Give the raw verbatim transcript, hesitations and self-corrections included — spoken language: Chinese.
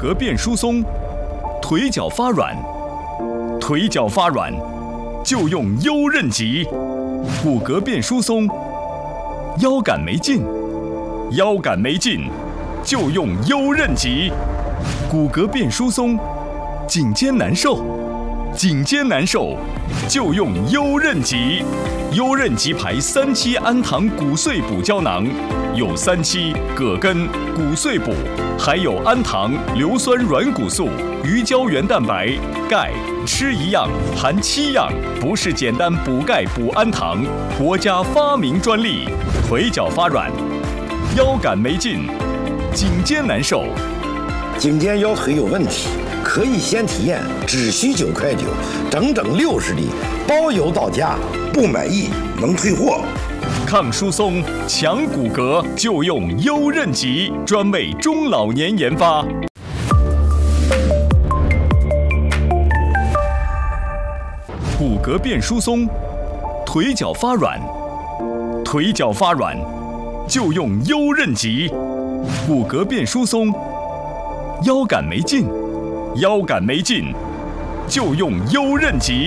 骼变疏松，腿脚发软，腿脚发软就用优韧脊；骨骼变疏松，腰杆没劲，腰杆没劲就用优韧脊；骨骼变疏松，颈肩难受，颈肩难受就用优韧脊。优韧脊牌三七氨糖骨碎补胶囊，有三七、葛根、骨碎补，还有氨糖、硫酸软骨素、鱼胶原蛋白、钙，吃一样含七样，不是简单补钙补氨糖，国家发明专利。腿脚发软，腰杆没劲，颈肩难受， 颈肩腰腿有问题，可以先体验，只需九块九，整整六十粒，包邮到家，不满意能退货。 抗疏松、强骨骼就用优韧脊，专为中老年研发。骨骼变疏松，腿脚发软，腿脚发软就用优韧脊；骨骼变疏松，腰杆没劲，腰杆没劲就用优韧脊。